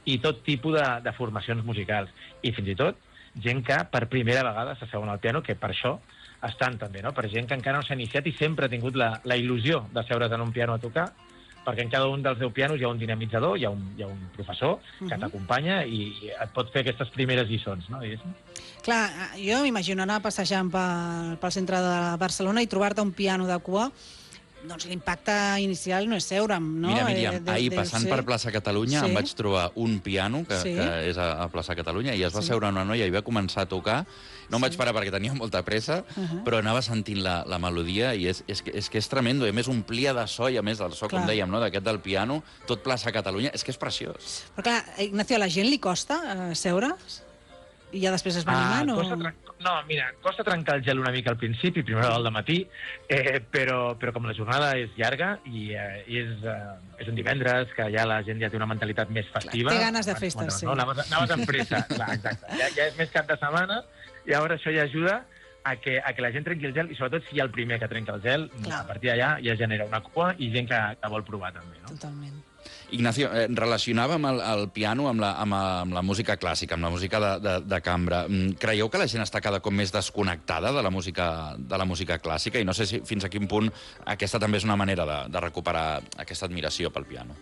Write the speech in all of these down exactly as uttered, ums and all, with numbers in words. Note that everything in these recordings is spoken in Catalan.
i tot tipus de, de formacions musicals. I fins i tot gent que per primera vegada s'asseuen al piano, que per això estan també, no? Per gent que encara no s'ha iniciat i sempre ha tingut la, la il·lusió de seure's en un piano a tocar, perquè en cada un dels deu pianos hi ha un dinamitzador, hi ha un, hi ha un professor que uh-huh. t'acompanya i, i et pot fer aquestes primeres lliçons, no? Clar, jo m'imagino anar passejant pel, pel centre de Barcelona i trobar-te un piano de cua. Doncs l'impacte inicial no és seure'm, no? Mira, Míriam, eh, ahir passant ser... per plaça Catalunya sí. em vaig trobar un piano que, sí. que és a, a plaça Catalunya i es va sí. seure una noia i va començar a tocar. No em sí. vaig parar perquè tenia molta pressa, uh -huh. però anava sentint la, la melodia i és, és, és que és tremendo. I a més omplia de so, i a més del so, clar. com dèiem, no? d'aquest del piano, tot plaça Catalunya, és que és preciós. Però clar, Ignacio, a la gent li costa uh, seure's? I ja després es va animant? Uh, o... costa no, mira, costa trencar el gel una mica al principi, primer al matí, eh, però, però com la jornada és llarga i, eh, i és, eh, és un divendres, que ja la gent ja té una mentalitat més festiva... Clar, té ganes de festa, sí. No, anaves, anaves amb pressa, clar, exacte. Ja, ja és més cap de setmana, i llavors això ja ajuda a que, a que la gent trenqui el gel, i sobretot si hi ha el primer que trenca el gel, clar. a partir d'allà ja genera una cua i gent que, que vol provar també, no? Totalment. Ignacio, eh, relacionàvem el, el piano amb la, amb, amb la música clàssica, amb la música de, de, de cambra. Creieu que la gent està cada cop més desconnectada de la música, de la música clàssica? I no sé si fins a quin punt aquesta també és una manera de, de recuperar aquesta admiració pel piano.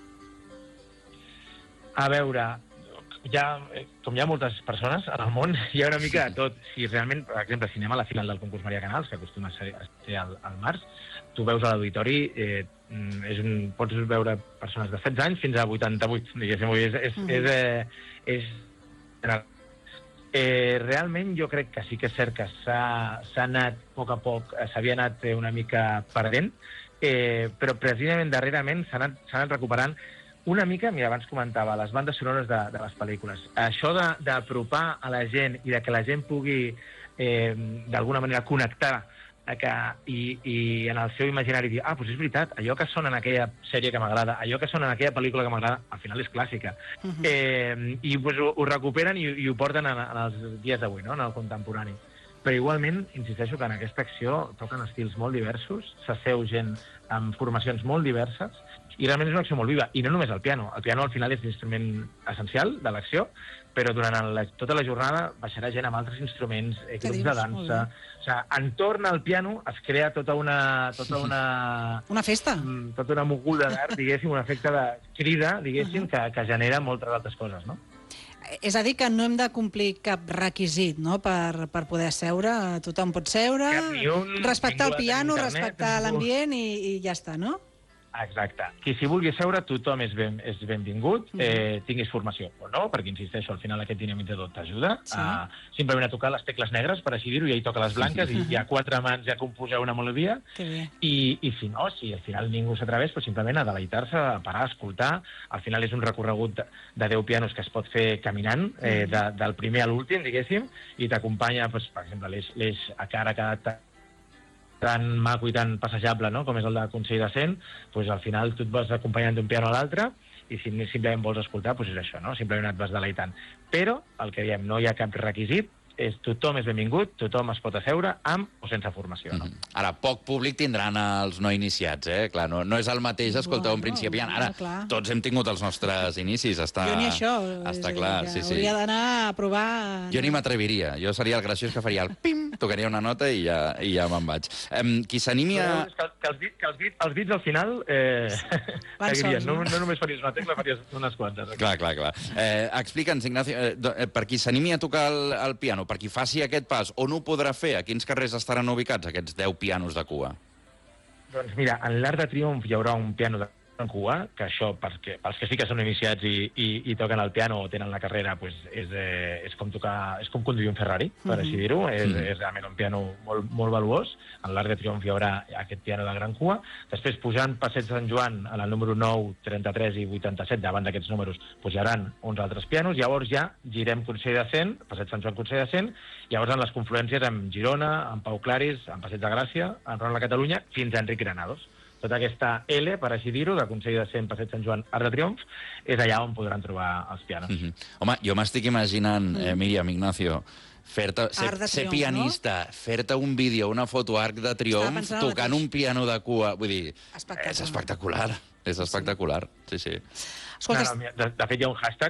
A veure, ja, com hi ha moltes persones en el món, hi ha una mica de tot. Si realment, per exemple, si anem a la final del concurs Maria Canals, que acostuma a ser, a ser al, al març, tu veus a l'auditori, eh, és un, pots veure persones de setze anys fins a vuitanta-vuit, diguéssim. És, és, mm. és, eh, és, eh, realment jo crec que sí que és cert que s'ha anat a poc a poc, s'havia anat una mica perdent, eh, però precisament darrerament s'ha anat, anat recuperant una mica. Mira, abans comentava les bandes sonores de, de les pel·lícules. Això d'apropar a la gent i de que la gent pugui eh, d'alguna manera connectar que, i, i en el seu imaginari dir, ah, doncs és veritat, allò que sona en aquella sèrie que m'agrada, allò que sona en aquella pel·lícula que m'agrada, al final és clàssica. Uh -huh. eh, I pues, ho, ho recuperen i, i ho porten en, en els dies d'avui, no? En el contemporani. Però igualment, insisteixo que en aquesta acció toquen estils molt diversos, s'asseu gent amb formacions molt diverses, i realment és una acció molt viva. I no només el piano. El piano al final és l'instrument essencial de l'acció, però durant la, tota la jornada baixarà gent amb altres instruments, eh, grups de dansa... O sigui, entorn al piano es crea tota una... Tota una, una festa. Tota una moguda d'art, diguéssim, un efecte de crida, diguéssim, uh -huh. que, que genera moltes altres coses, no? És a dir, que no hem de complir cap requisit, no?, per, per poder seure. Tothom pot seure, un, respectar el piano, respectar l'ambient i, i ja està, no? Exacte. Qui s'hi vulgui seure, tothom és, ben, és benvingut, eh, tinguis formació o no, perquè, insisteixo, al final aquest dinamitzador t'ajuda sí. a, simplement a tocar les tecles negres, per així dir-ho, i ell toca les blanques, i hi ha quatre mans, ja composeu una melodia, i, i si no, si al final ningú s'atreveix, pues, simplement a deleitar-se, a parar, a escoltar. Al final és un recorregut de, de deu pianos que es pot fer caminant, eh, de, del primer a l'últim, diguéssim, i t'acompanya, pues, per exemple, l'eix a cara que tan maco i tan passejable, no?, com és el de Consell de Cent, doncs al final tu et vas acompanyant d'un piano a l'altre i si simplement vols escoltar, doncs és això, no?, simplement et vas deleitant. Però, el que diem, no hi ha cap requisit, és tothom és benvingut, tothom es pot asseure amb o sense formació, no? Mm -hmm. Ara, poc públic tindran els no iniciats, eh? Clar, no, no és el mateix escoltar bueno, un principiant. Ara, no, tots hem tingut els nostres inicis, està... Jo ni això. Està clar, ja sí, sí. Hauria d'anar a provar... Jo ni m'atreviria. Jo seria el graciós que faria el pim, tocaria una nota i ja, i ja me'n vaig. Um, qui s'animi a... Que, que, els bits, que els, bits, els bits al final eh, seguirien. No, no només faries una tecla, faries unes quantes. Clar, clar, clar. Eh, Explica'ns, Ignacio, eh, per qui s'animi a tocar el, el piano, per qui faci aquest pas, on ho podrà fer? A quins carrers estaran ubicats aquests deu pianos de cua? Doncs mira, en l'Arc de Triomf hi haurà un piano de cua, que això, perquè, pels que sí que són iniciats i, i, i toquen el piano o tenen la carrera, pues, és, eh, és, com tocar, és com conduir un Ferrari, per mm-hmm. així dir-ho. És, mm-hmm. és realment un piano molt, molt valuós. En l'Arc de Triomf hi haurà aquest piano de gran cua. Després, pujant Passeig Sant Joan, en el número nou, trenta-tres i vuitanta-set, davant d'aquests números, pues, hi haurà uns altres pianos. Llavors ja girem Consell de Cent, Passeig Sant Joan, Consell de Cent, llavors en les confluències amb Girona, amb Pau Claris, amb Passeig de Gràcia, amb Ronald Catalunya, fins a Enric Granados. Tota aquesta L, per així dir-ho, de Consell de Cent, Passeig Sant Joan, Arc de Triomf, és allà on podran trobar els pianos. Mm-hmm. Home, jo m'estic imaginant, eh, Míriam, Ignacio, fer-te, ser, Triomf, ser pianista, no? Fer-te un vídeo, una foto Arc de Triomf, tocant un piano de cua, vull dir, espectacular. És espectacular, és espectacular, sí, sí. Escolta, no, no, de, de fet hi ha un hashtag